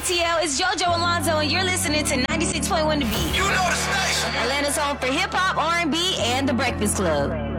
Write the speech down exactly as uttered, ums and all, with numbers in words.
T L, it's JoJo Alonzo, and you're listening to ninety-six point one The Beat. You know the station. Atlanta's home for hip-hop, R and B, and The Breakfast Club.